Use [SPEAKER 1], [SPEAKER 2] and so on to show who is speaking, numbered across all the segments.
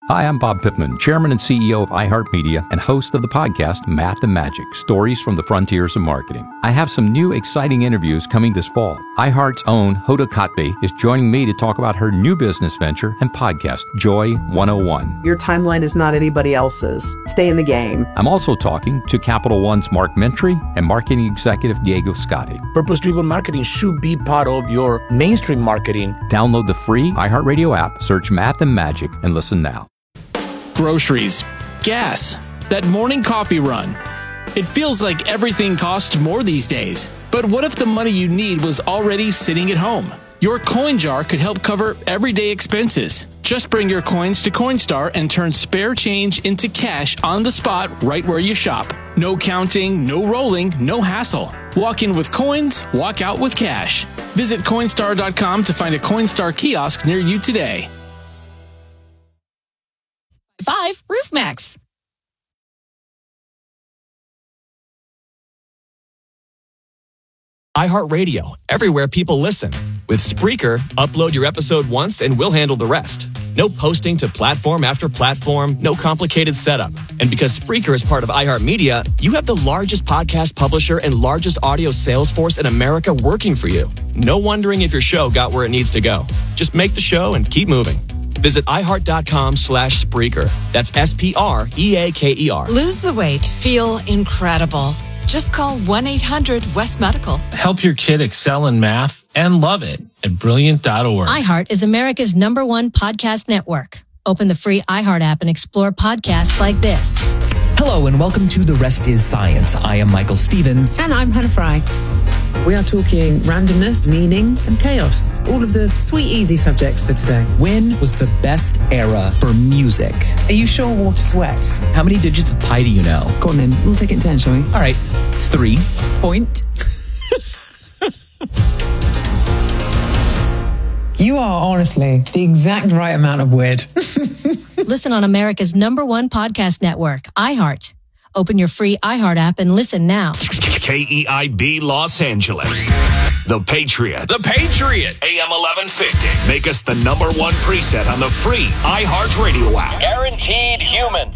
[SPEAKER 1] Hi, I'm Bob Pittman, Chairman and CEO of iHeartMedia and host of the podcast Math and Magic, Stories from the Frontiers of Marketing. I have some new exciting interviews coming this fall. iHeart's own Hoda Kotb is joining me to talk about her new business venture and podcast, Joy 101.
[SPEAKER 2] Your timeline is not anybody else's. Stay in the game.
[SPEAKER 1] I'm also talking to Capital One's Mark Mentry and marketing executive Diego Scotti.
[SPEAKER 3] Purpose-driven marketing should be part of your mainstream marketing.
[SPEAKER 1] Download the free iHeartRadio app, search Math and Magic, and listen now.
[SPEAKER 4] Groceries, gas, that morning coffee run. It feels like everything costs more these days. But what if the money you need was already sitting at home? Your coin jar could help cover everyday expenses. Just bring your coins to Coinstar and turn spare change into cash on the spot right where you shop. No counting, no rolling, no hassle. Walk in with coins, walk out with cash. Visit Coinstar.com to find a Coinstar kiosk near you today.
[SPEAKER 5] 5 RoofMax.
[SPEAKER 6] iHeartRadio, everywhere people listen. With Spreaker, upload your episode once and we'll handle the rest. No posting to platform after platform, no complicated setup. And because Spreaker is part of iHeartMedia, you have the largest podcast publisher and largest audio sales force in America working for you. No wondering if your show got where it needs to go. Just make the show and keep moving. Visit iHeart.com/Spreaker. That's SPREAKER.
[SPEAKER 7] Lose the weight. Feel incredible. Just call 1-800-WEST-MEDICAL.
[SPEAKER 8] Help your kid excel in math and love it at Brilliant.org.
[SPEAKER 9] iHeart is America's #1 podcast network. Open the free iHeart app and explore podcasts like this.
[SPEAKER 10] Hello and welcome to The Rest is Science. I am Michael Stevens.
[SPEAKER 11] And I'm Hannah Fry. We are talking randomness, meaning, and chaos. All of the sweet, easy subjects for today.
[SPEAKER 10] When was the best era for music?
[SPEAKER 11] Are you sure water's wet?
[SPEAKER 10] How many digits of pi do you know?
[SPEAKER 11] Go on then. We'll take it in turn, shall we?
[SPEAKER 10] All right. 3.
[SPEAKER 11] Point. You are honestly the exact right amount of weird.
[SPEAKER 9] Listen on America's #1 podcast network, iHeart. Open your free iHeart app and listen now.
[SPEAKER 12] KEIB Los Angeles. The Patriot. The Patriot. AM 1150. Make us the #1 preset on the free iHeart Radio app.
[SPEAKER 13] Guaranteed human.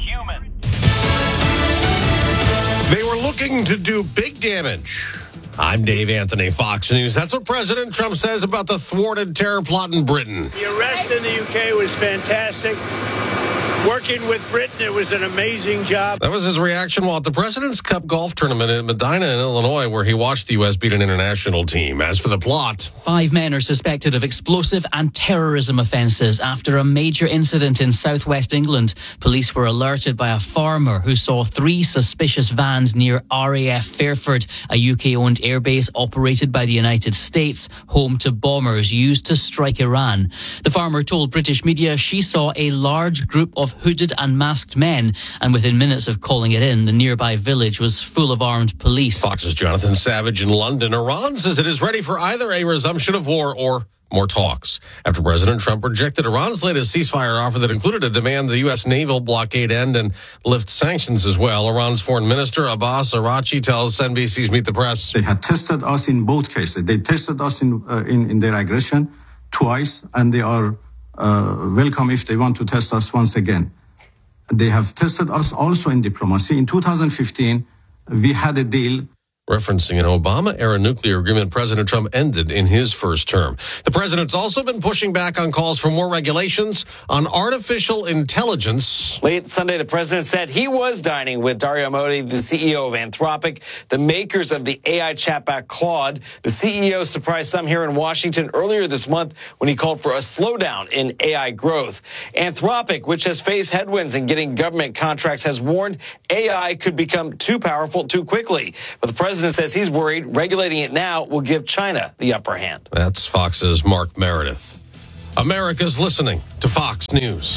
[SPEAKER 14] They were looking to do big damage. I'm Dave Anthony, Fox News. That's what President Trump says about the thwarted terror plot in Britain.
[SPEAKER 15] The arrest in the UK was fantastic. Working with Britain, it was an amazing job.
[SPEAKER 14] That was his reaction while at the President's Cup golf tournament in Medina in Illinois, where he watched the U.S. beat an international team. As for the plot,
[SPEAKER 16] 5 men are suspected of explosive and terrorism offences after a major incident in southwest England. Police were alerted by a farmer who saw 3 suspicious vans near RAF Fairford, a UK-owned airbase operated by the United States, home to bombers used to strike Iran. The farmer told British media she saw a large group of hooded and masked men, and within minutes of calling it in, the nearby village was full of armed police.
[SPEAKER 14] Fox's Jonathan Savage in London. Iran says it is ready for either a resumption of war or more talks, after President Trump rejected Iran's latest ceasefire offer that included a demand the U.S. naval blockade end and lift sanctions as well. Iran's Foreign Minister Abbas Araghchi tells NBC's Meet the Press.
[SPEAKER 17] They had tested us in both cases. They tested us in their aggression twice, and they are welcome if they want to test us once again. They have tested us also in diplomacy. In 2015, we had a deal.
[SPEAKER 14] Referencing an Obama-era nuclear agreement President Trump ended in his first term. The president's also been pushing back on calls for more regulations on artificial intelligence.
[SPEAKER 13] Late Sunday, the president said he was dining with Dario Amodei, the CEO of Anthropic, the makers of the AI chatbot Claude. The CEO surprised some here in Washington earlier this month when he called for a slowdown in AI growth. Anthropic, which has faced headwinds in getting government contracts, has warned AI could become too powerful too quickly. But the president says he's worried regulating it now will give China the upper hand.
[SPEAKER 14] That's Fox's Mark Meredith. America's listening to Fox News.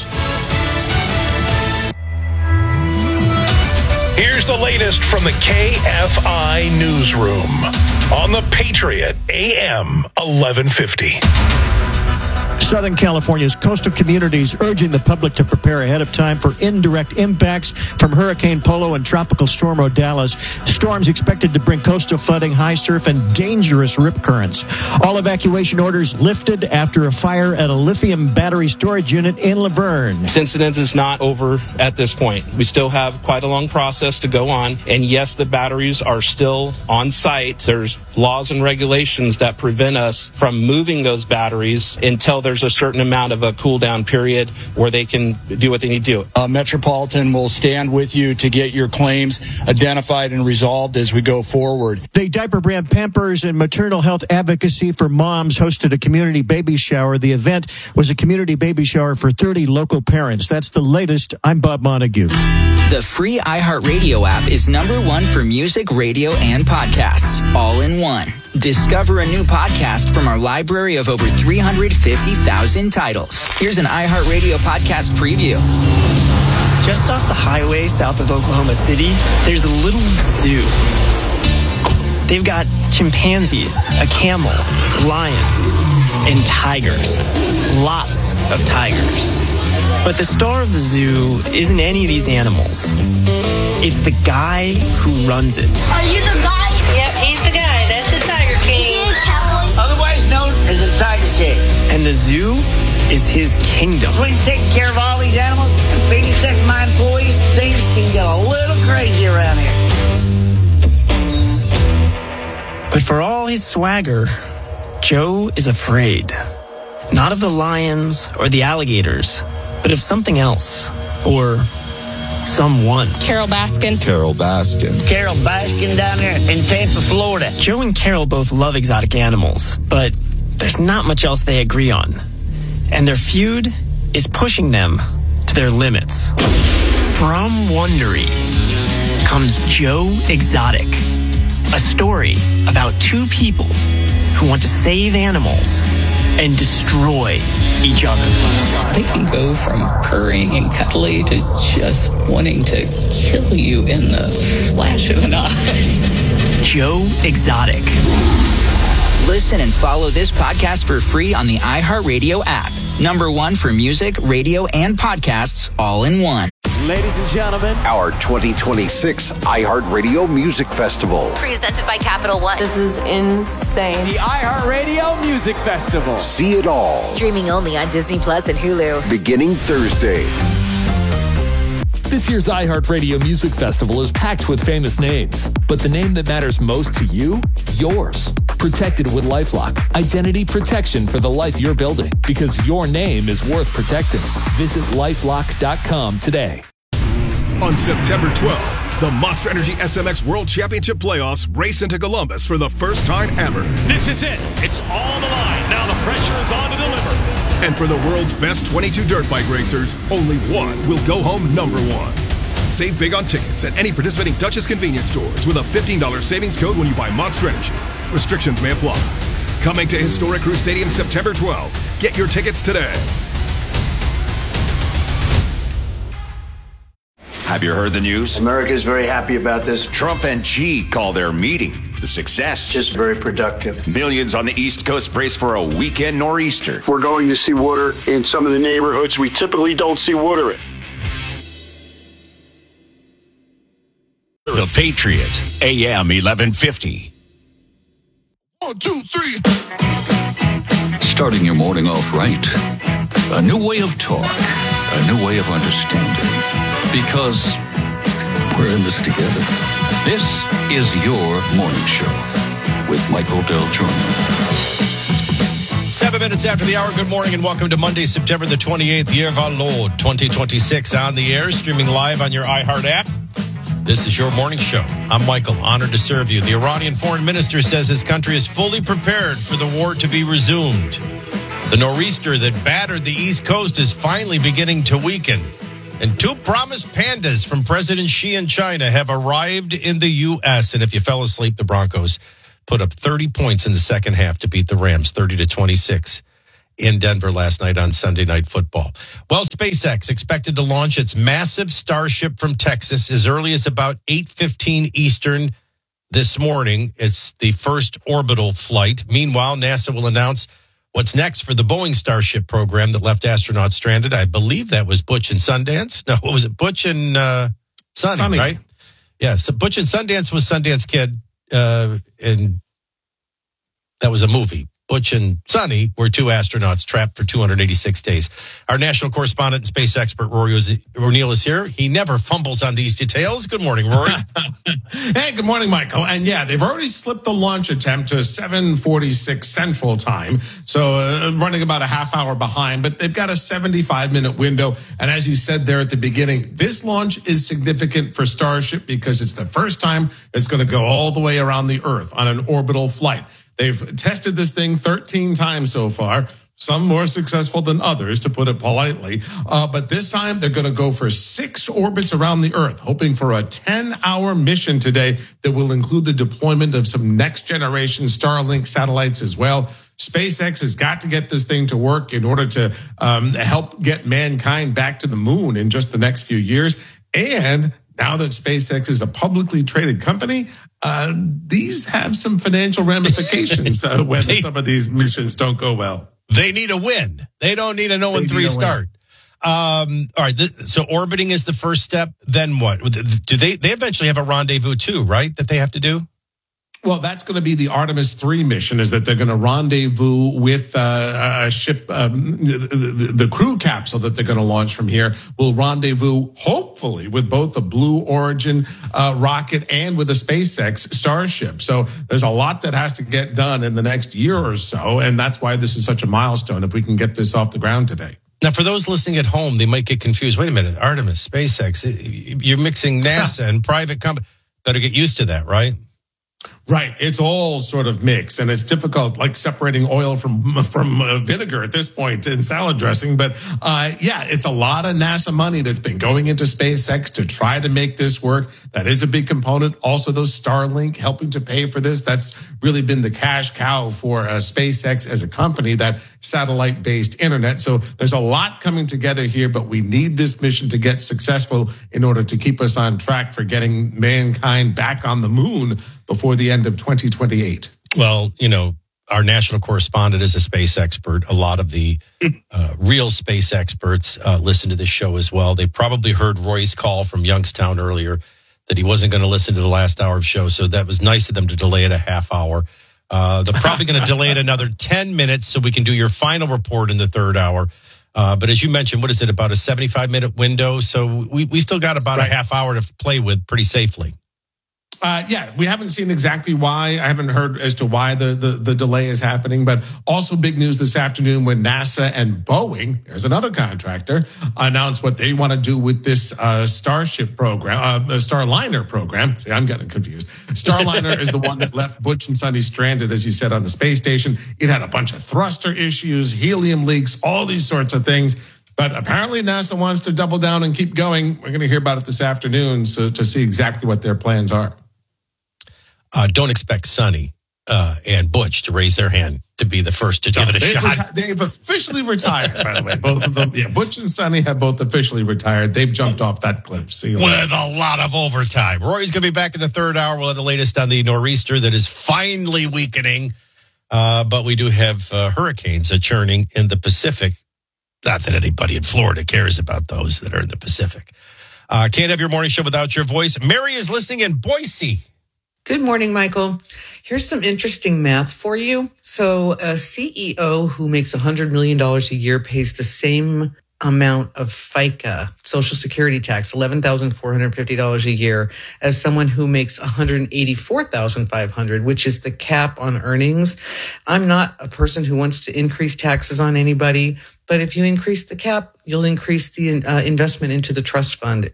[SPEAKER 12] Here's the latest from the KFI Newsroom on the Patriot AM 1150.
[SPEAKER 18] Southern California's coastal communities urging the public to prepare ahead of time for indirect impacts from Hurricane Polo and Tropical Storm Odalis. Storms expected to bring coastal flooding, high surf, and dangerous rip currents. All evacuation orders lifted after a fire at a lithium battery storage unit in Laverne.
[SPEAKER 19] This incident is not over at this point. We still have quite a long process to go on. And yes, the batteries are still on site. There's laws and regulations that prevent us from moving those batteries until there's a certain amount of a cool down period where they can do what they need to do.
[SPEAKER 20] Metropolitan will stand with you to get your claims identified and resolved as we go forward.
[SPEAKER 18] The diaper brand Pampers and Maternal Health Advocacy for Moms hosted a community baby shower. The event was a community baby shower for 30 local parents. That's the latest. I'm Bob Montague.
[SPEAKER 21] The free iHeartRadio app is #1 for music, radio, and podcasts, all in one. Discover a new podcast from our library of over 350,000 titles. Here's an iHeartRadio podcast preview.
[SPEAKER 22] Just off the highway south of Oklahoma City, there's a little zoo. They've got chimpanzees, a camel, lions, and tigers. Lots of tigers. But the star of the zoo isn't any of these animals. It's the guy who runs it.
[SPEAKER 23] Are you the guy? Yep, he's the guy. That's the Tiger King. Is he a cowboy?
[SPEAKER 24] Otherwise known as a Tiger King.
[SPEAKER 22] And the zoo is his kingdom.
[SPEAKER 24] Between taking care of all these animals and babysitting my employees, things can get a little crazy around here.
[SPEAKER 22] But for all his swagger, Joe is afraid. Not of the lions or the alligators, but of something else. Or someone.
[SPEAKER 23] Carol Baskin.
[SPEAKER 24] Carol Baskin down there in Tampa, Florida.
[SPEAKER 22] Joe and Carol both love exotic animals, but there's not much else they agree on. And their feud is pushing them to their limits. From Wondery comes Joe Exotic, a story about two people who want to save animals and destroy each other.
[SPEAKER 25] They can go from purring and cuddly to just wanting to kill you in the flash of an eye.
[SPEAKER 22] Joe Exotic.
[SPEAKER 21] Listen and follow this podcast for free on the iHeartRadio app. #1 for music, radio, and podcasts, all in one.
[SPEAKER 26] Ladies and gentlemen,
[SPEAKER 27] our 2026 iHeartRadio Music Festival.
[SPEAKER 28] Presented by Capital One.
[SPEAKER 29] This is insane.
[SPEAKER 26] The iHeartRadio Music Festival.
[SPEAKER 27] See it all.
[SPEAKER 28] Streaming only on Disney Plus and Hulu.
[SPEAKER 27] Beginning Thursday.
[SPEAKER 30] This year's iHeartRadio Music Festival is packed with famous names, but the name that matters most to you? Yours. Protected with LifeLock. Identity protection for the life you're building, because your name is worth protecting. Visit LifeLock.com today.
[SPEAKER 31] On September 12th, the Monster Energy SMX World Championship Playoffs race into Columbus for the first time ever.
[SPEAKER 32] This is it. It's all on the line. Now the pressure is on to deliver.
[SPEAKER 31] And for the world's best 22 dirt bike racers, only one will go home #1. Save big on tickets at any participating Duchess convenience stores with a $15 savings code when you buy Monster Energy. Restrictions may apply. Coming to Historic Crew Stadium September 12th. Get your tickets today.
[SPEAKER 12] Have you heard the news?
[SPEAKER 33] America's very happy about this.
[SPEAKER 12] Trump and Xi call their meeting a success.
[SPEAKER 33] Just very productive.
[SPEAKER 12] Millions on the East Coast brace for a weekend nor'easter.
[SPEAKER 33] We're going to see water in some of the neighborhoods we typically don't see water in.
[SPEAKER 12] The Patriot, AM 1150.
[SPEAKER 33] 1, 2, 3.
[SPEAKER 34] Starting your morning off right. A new way of talk. A new way of understanding. Because we're in this together. This is your morning show with Michael Del Giorno.
[SPEAKER 35] 7 minutes after the hour. Good morning and welcome to Monday, September the 28th, year of our Lord, 2026, on the air, streaming live on your iHeart app. This is your morning show. I'm Michael, honored to serve you. The Iranian foreign minister says his country is fully prepared for the war to be resumed. The nor'easter that battered the East Coast is finally beginning to weaken. And two promised pandas from President Xi in China have arrived in the U.S. And if you fell asleep, the Broncos put up 30 points in the second half to beat the Rams 30-26 in Denver last night on Sunday Night Football. Well, SpaceX expected to launch its massive Starship from Texas as early as about 8:15 Eastern this morning. It's the first orbital flight. Meanwhile, NASA will announce What's next for the Boeing Starship program that left astronauts stranded? I believe that was Butch and Sundance. No, what was it? Butch and Sonny, right? Yeah, so Butch and Sundance was Sundance Kid, and that was a movie. Butch and Sonny were two astronauts trapped for 286 days. Our national correspondent and space expert, Rory O'Neill, is here. He never fumbles on these details. Good morning, Rory.
[SPEAKER 1] Hey, good morning, Michael. And yeah, they've already slipped the launch attempt to 7:46 Central Time, so running about a half hour behind, but they've got a 75-minute window. And as you said there at the beginning, this launch is significant for Starship because it's the first time it's going to go all the way around the Earth on an orbital flight. They've tested this thing 13 times so far, some more successful than others, to put it politely. But this time they're going to go for 6 orbits around the Earth, hoping for a 10-hour mission today that will include the deployment of some next-generation Starlink satellites as well. SpaceX has got to get this thing to work in order to help get mankind back to the moon in just the next few years. And now that SpaceX is a publicly traded company, these have some financial ramifications when some of these missions don't go well.
[SPEAKER 35] They need a win. They don't need a 0-3 start. All right. So orbiting is the first step. Then what? Do they eventually have a rendezvous too, right? That they have to do?
[SPEAKER 1] Well, that's going to be the Artemis 3 mission, is that they're going to rendezvous with a ship. The crew capsule that they're going to launch from here will rendezvous, hopefully, with both a Blue Origin rocket and with a SpaceX Starship. So there's a lot that has to get done in the next year or so, and that's why this is such a milestone if we can get this off the ground today.
[SPEAKER 35] Now, for those listening at home, they might get confused. Wait a minute, Artemis, SpaceX, you're mixing NASA and private company. Better get used to that, right?
[SPEAKER 1] Right. It's all sort of mixed, and it's difficult, like separating oil from vinegar at this point in salad dressing. But yeah, it's a lot of NASA money that's been going into SpaceX to try to make this work. That is a big component. Also, those Starlink helping to pay for this. That's really been the cash cow for SpaceX as a company, that satellite-based internet. So there's a lot coming together here, but we need this mission to get successful in order to keep us on track for getting mankind back on the moon before the end of 2028.
[SPEAKER 35] Well, you know, our national correspondent is a space expert. A lot of the real space experts listen to this show as well. They probably heard Roy's call from Youngstown earlier that he wasn't going to listen to the last hour of show. So that was nice of them to delay it a half hour. They're probably going to delay it another 10 minutes so we can do your final report in the third hour. But as you mentioned, what is it, about a 75-minute window? So we still got about a half hour to play with pretty safely.
[SPEAKER 1] Yeah, we haven't seen exactly why. I haven't heard as to why the delay is happening, but also big news this afternoon when NASA and Boeing, there's another contractor, announced what they want to do with this Starship program, Starliner program. See, I'm getting confused. Starliner is the one that left Butch and Sonny stranded, as you said, on the space station. It had a bunch of thruster issues, helium leaks, all these sorts of things. But apparently NASA wants to double down and keep going. We're going to hear about it this afternoon to see exactly what their plans are.
[SPEAKER 35] Don't expect Sonny and Butch to raise their hand to be the first to give it a shot.
[SPEAKER 1] They've officially retired, by the way. Both of them. Yeah, Butch and Sonny have both officially retired. They've jumped off that cliff. See you later.
[SPEAKER 35] With a lot of overtime. Rory's going to be back in the third hour. We'll have the latest on the nor'easter that is finally weakening. But we do have hurricanes churning in the Pacific. Not that anybody in Florida cares about those that are in the Pacific. Can't have your morning show without your voice. Mary is listening in Boise.
[SPEAKER 2] Good morning, Michael. Here's some interesting math for you. So a CEO who makes $100 million a year pays the same amount of FICA, Social Security tax, $11,450 a year, as someone who makes $184,500, which is the cap on earnings. I'm not a person who wants to increase taxes on anybody, but if you increase the cap, you'll increase the investment into the trust fund.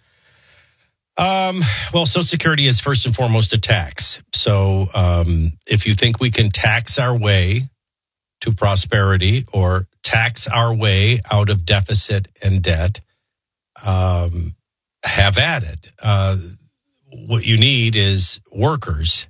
[SPEAKER 35] Well, Social Security is first and foremost a tax. So if you think we can tax our way to prosperity or tax our way out of deficit and debt, have at it. What you need is workers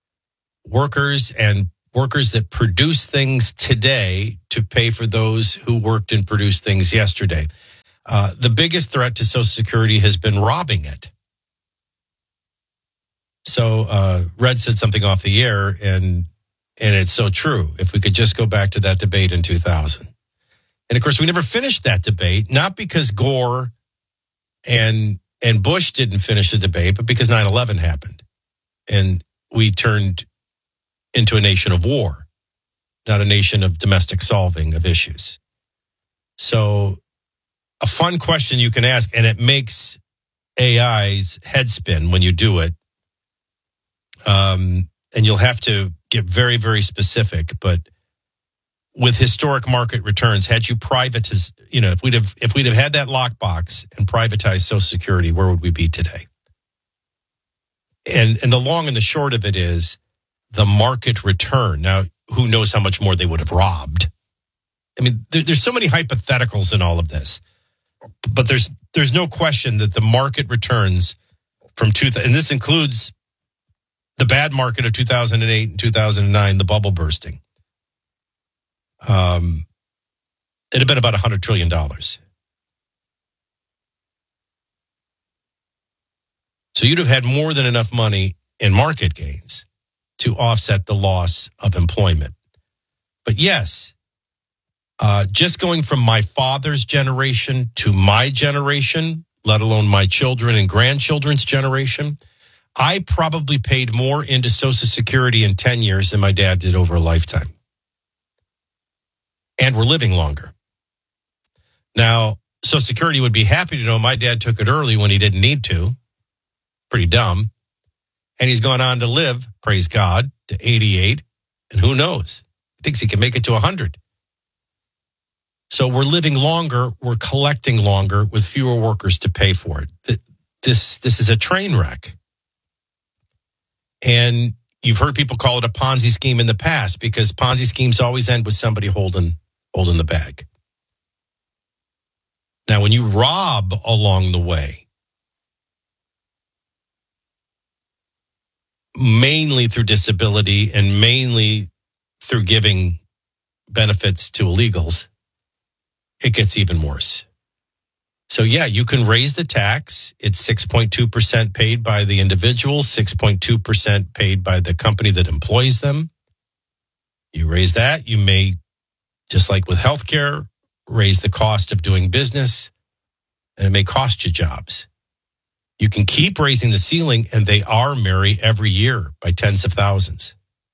[SPEAKER 35] and workers that produce things today to pay for those who worked and produced things yesterday. The biggest threat to Social Security has been robbing it. So Red said something off the air, and And it's so true. If we could just go back to that debate in 2000. And of course, we never finished that debate, not because Gore and Bush didn't finish the debate, but because 9/11 happened. And we turned into a nation of war, not a nation of domestic solving of issues. So a fun question you can ask, and it makes AI's head spin when you do it. And you'll have to get very, very specific, but with historic market returns, had you privatized, if we'd have had that lockbox and privatized Social Security, where would we be today? And the long and the short of it is the market return. Now, who knows how much more they would have robbed? I mean, there's so many hypotheticals in all of this, but there's no question that the market returns from and this includes the bad market of 2008 and 2009, the bubble bursting. It'd have been about $100 trillion. So you'd have had more than enough money in market gains to offset the loss of employment. But yes, just going from my father's generation to my generation, let alone my children and grandchildren's generation, I probably paid more into Social Security in 10 years than my dad did over a lifetime. And we're living longer. Now, Social Security would be happy to know my dad took it early when he didn't need to. Pretty dumb. And he's gone on to live, praise God, to 88. And who knows? He thinks he can make it to 100. So we're living longer. We're collecting longer with fewer workers to pay for it. This is a train wreck. And you've heard people call it a Ponzi scheme in the past because Ponzi schemes always end with somebody holding the bag. Now, when you rob along the way, mainly through disability and mainly through giving benefits to illegals, it gets even worse. So, yeah, you can raise the tax. It's 6.2% paid by the individual, 6.2% paid by the company that employs them. You raise that, you may, just like with healthcare, raise the cost of doing business, and it may cost you jobs. You can keep raising the ceiling, and they are, Mary, every year by tens of thousands.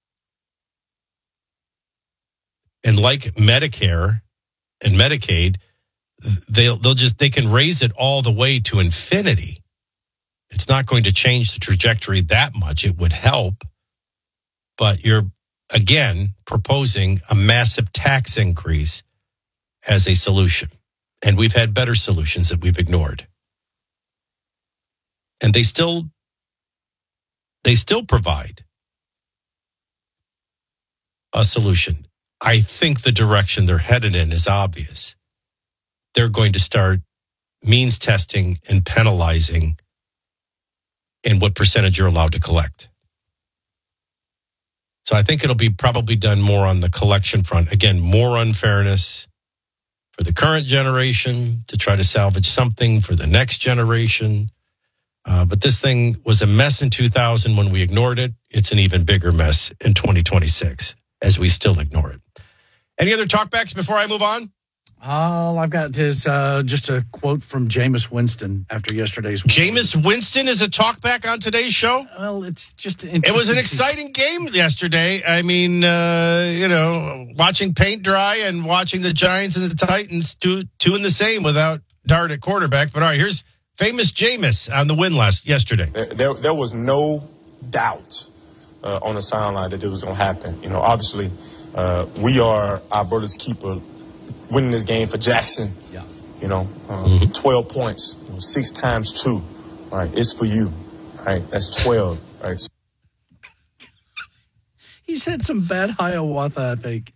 [SPEAKER 35] And like Medicare and Medicaid, they can raise it all the way to infinity. It's not going to change the trajectory that much. It would help, but you're again proposing a massive tax increase as a solution. And we've had better solutions that we've ignored. And they still provide a solution. I think the direction they're headed in is obvious. They're going to start means testing and penalizing in what percentage you're allowed to collect. So I think it'll be probably done more on the collection front. Again, more unfairness for the current generation to try to salvage something for the next generation. But this thing was a mess in 2000 when we ignored it. It's an even bigger mess in 2026 as we still ignore it. Any other talkbacks before I move on?
[SPEAKER 3] All I've got is just a quote from Jameis Winston after yesterday's win.
[SPEAKER 35] Jameis Winston is a talkback on today's show?
[SPEAKER 3] Well, it's just
[SPEAKER 35] it was an exciting game yesterday. I mean, watching paint dry and watching the Giants and the Titans doing the same without Dart at quarterback. But all right, here's famous Jameis on the win yesterday.
[SPEAKER 4] There was no doubt on the sideline that it was going to happen. Obviously, we are our brother's keeper. Winning this game for Jackson, 12 points, 6 times 2. All right, it's for you. All right, that's 12. All right.
[SPEAKER 3] He said some bad Hiawatha, I think.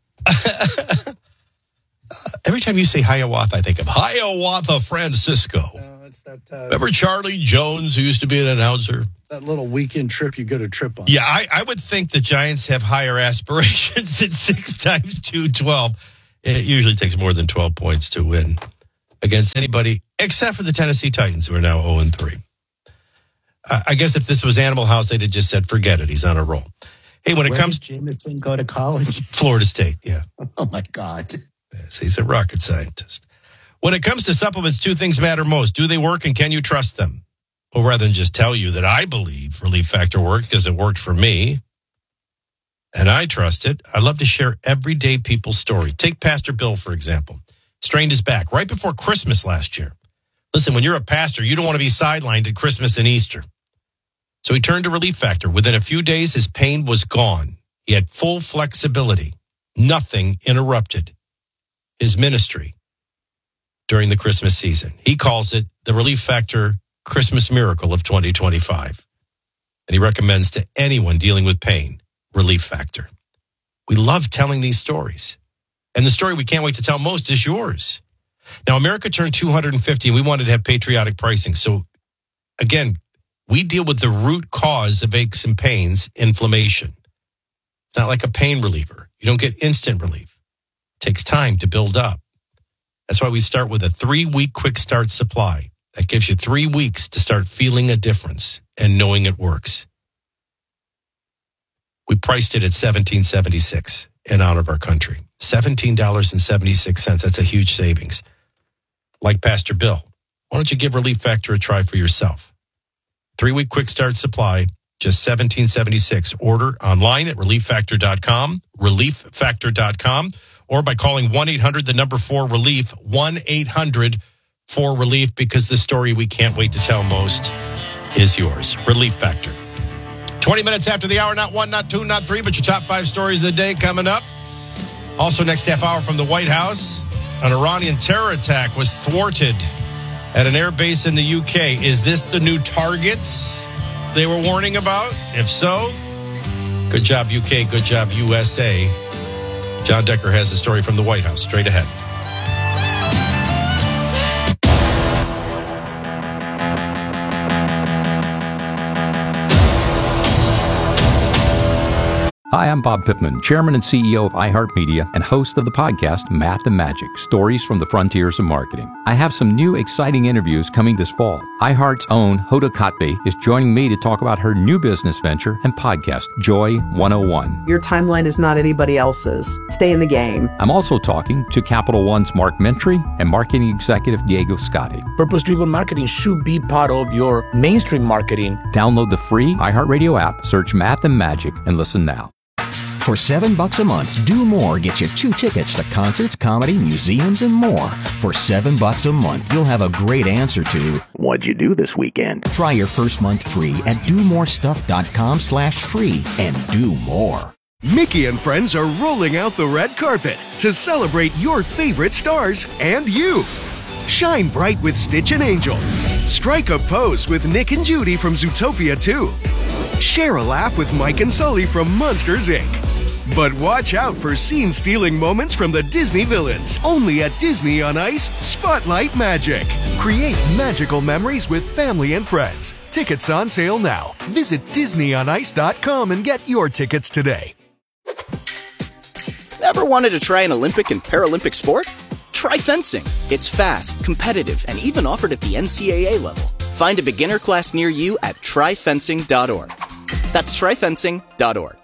[SPEAKER 35] Every time you say Hiawatha, I think of Hiawatha Francisco.
[SPEAKER 3] It's that.
[SPEAKER 35] Remember Charlie Jones, who used to be an announcer?
[SPEAKER 3] That little weekend trip you go to trip on.
[SPEAKER 35] Yeah, I would think the Giants have higher aspirations than 6 times 2, 12. It usually takes more than 12 points to win against anybody, except for the Tennessee Titans, who are now 0-3. I guess if this was Animal House, they'd have just said, forget it, he's on a roll. Hey, when it comes
[SPEAKER 5] to Jameson go to college,
[SPEAKER 35] Florida State, yeah.
[SPEAKER 5] Oh my God.
[SPEAKER 35] Yes, he's a rocket scientist. When it comes to supplements, two things matter most. Do they work and can you trust them? Well, rather than just tell you that I believe Relief Factor works because it worked for me and I trust it, I love to share everyday people's story. Take Pastor Bill, for example. Strained his back right before Christmas last year. Listen, when you're a pastor, you don't want to be sidelined at Christmas and Easter. So he turned to Relief Factor. Within a few days, his pain was gone. He had full flexibility. Nothing interrupted his ministry during the Christmas season. He calls it the Relief Factor Christmas Miracle of 2025. And he recommends to anyone dealing with pain, Relief Factor. We love telling these stories. And the story we can't wait to tell most is yours. Now, America turned 250 and we wanted to have patriotic pricing. So, again, we deal with the root cause of aches and pains, inflammation. It's not like a pain reliever. You don't get instant relief. It takes time to build up. That's why we start with a 3-week quick start supply. That gives you 3 weeks to start feeling a difference and knowing it works. We priced it at $17.76 in honor of our country. $17.76. That's a huge savings. Like Pastor Bill, why don't you give Relief Factor a try for yourself? 3-week quick start supply, just $17.76. Order online at relieffactor.com, relieffactor.com, or by calling 1-800-4-RELIEF, 1-800-4-RELIEF, because the story we can't wait to tell most is yours. Relief Factor. 20 minutes after the hour, not 1, not 2, not 3, but your top 5 stories of the day coming up. Also, next half hour from the White House, an Iranian terror attack was thwarted at an air base in the UK. Is this the new targets they were warning about? If so, good job, UK. Good job, USA. John Decker has a story from the White House straight ahead.
[SPEAKER 6] Hi, I'm Bob Pittman, Chairman and CEO of iHeartMedia and host of the podcast Math and Magic, Stories from the Frontiers of Marketing. I have some new exciting interviews coming this fall. iHeart's own Hoda Kotb is joining me to talk about her new business venture and podcast, Joy 101.
[SPEAKER 7] Your timeline is not anybody else's. Stay in the game.
[SPEAKER 6] I'm also talking to Capital One's Mark Mentry and marketing executive Diego Scotti.
[SPEAKER 8] Purpose-driven marketing should be part of your mainstream marketing.
[SPEAKER 6] Download the free iHeartRadio app, search Math and Magic, and listen now.
[SPEAKER 9] For $7 a month, Do More gets you 2 tickets to concerts, comedy, museums, and more. For $7 a month, you'll have a great answer to, what'd you do this weekend? Try your first month free at domorestuff.com/free and do more.
[SPEAKER 10] Mickey and friends are rolling out the red carpet to celebrate your favorite stars and you. Shine bright with Stitch and Angel. Strike a pose with Nick and Judy from Zootopia 2. Share a laugh with Mike and Sully from Monsters, Inc. But watch out for scene-stealing moments from the Disney villains. Only at Disney on Ice, Spotlight Magic. Create magical memories with family and friends. Tickets on sale now. Visit DisneyOnIce.com and get your tickets today.
[SPEAKER 11] Ever wanted to try an Olympic and Paralympic sport? Try fencing. It's fast, competitive, and even offered at the NCAA level. Find a beginner class near you at tryfencing.org. That's tryfencing.org.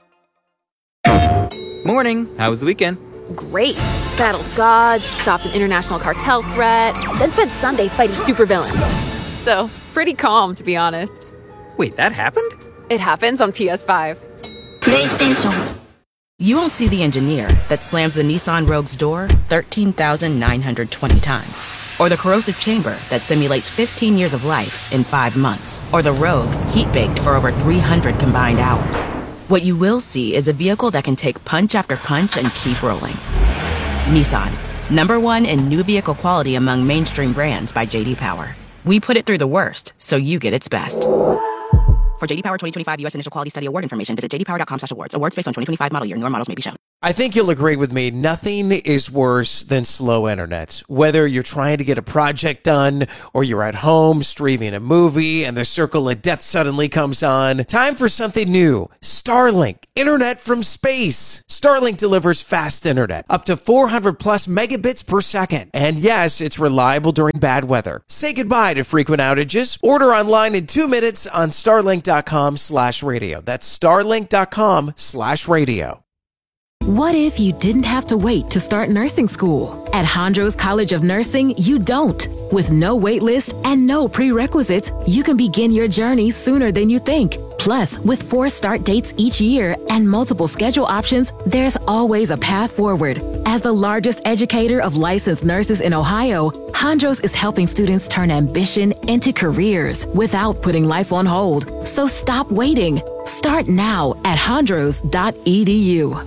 [SPEAKER 13] Morning. How was the weekend?
[SPEAKER 14] Great. Battled gods, stopped an international cartel threat, then spent Sunday fighting supervillains. So, pretty calm, to be honest.
[SPEAKER 11] Wait, that happened?
[SPEAKER 14] It happens on PS5.
[SPEAKER 15] PlayStation. You won't see the engineer that slams the Nissan Rogue's door 13,920 times. Or the corrosive chamber that simulates 15 years of life in 5 months. Or the Rogue heat-baked for over 300 combined hours. What you will see is a vehicle that can take punch after punch and keep rolling. Nissan, #1 in new vehicle quality among mainstream brands by J.D. Power. We put it through the worst, so you get its best. For J.D. Power 2025 U.S. Initial Quality Study Award information, visit jdpower.com/awards. Awards based on 2025 model year. Newer models may be shown.
[SPEAKER 16] I think you'll agree with me. Nothing is worse than slow internet. Whether you're trying to get a project done or you're at home streaming a movie and the circle of death suddenly comes on. Time for something new. Starlink. Internet from space. Starlink delivers fast internet. Up to 400 plus megabits per second. And yes, it's reliable during bad weather. Say goodbye to frequent outages. Order online in 2 minutes on starlink.com/radio. That's starlink.com/radio.
[SPEAKER 17] What if you didn't have to wait to start nursing school? At Hondros College of Nursing, you don't. With no wait list and no prerequisites, you can begin your journey sooner than you think. Plus, with 4 start dates each year and multiple schedule options, there's always a path forward. As the largest educator of licensed nurses in Ohio, Hondros is helping students turn ambition into careers without putting life on hold. So stop waiting. Start now at hondros.edu.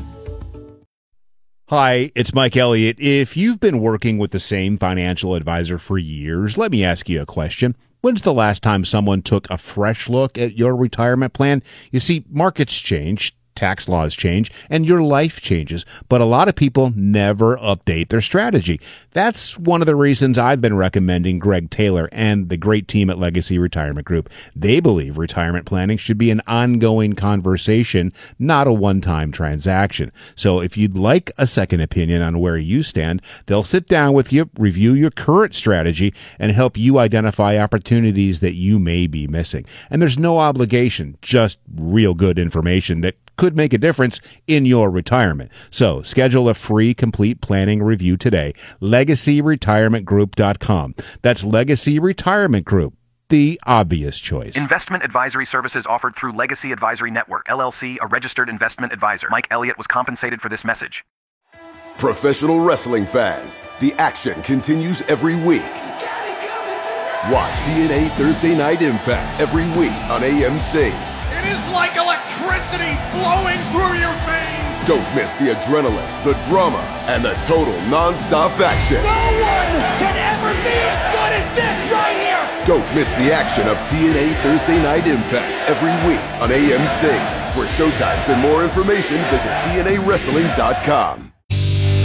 [SPEAKER 18] Hi, it's Mike Elliott. If you've been working with the same financial advisor for years, let me ask you a question. When's the last time someone took a fresh look at your retirement plan? You see, markets change, tax laws change, and your life changes, but a lot of people never update their strategy. That's one of the reasons I've been recommending Greg Taylor and the great team at Legacy Retirement Group. They believe retirement planning should be an ongoing conversation, not a one-time transaction. So if you'd like a second opinion on where you stand, they'll sit down with you, review your current strategy, and help you identify opportunities that you may be missing. And there's no obligation, just real good information that could make a difference in your retirement. So schedule a free complete planning review today. LegacyRetirementGroup.com. That's Legacy Retirement Group, the obvious choice.
[SPEAKER 19] Investment advisory services offered through Legacy Advisory Network, LLC, a registered investment advisor. Mike Elliott was compensated for this message.
[SPEAKER 20] Professional wrestling fans, the action continues every week. Watch TNA Thursday Night Impact every week on AMC.
[SPEAKER 21] It is like electricity flowing through your veins.
[SPEAKER 20] Don't miss the adrenaline, the drama, and the total non-stop action.
[SPEAKER 21] No one can ever be as good as this right here.
[SPEAKER 20] Don't miss the action of TNA Thursday Night Impact every week on AMC. For showtimes and more information, visit TNAWrestling.com.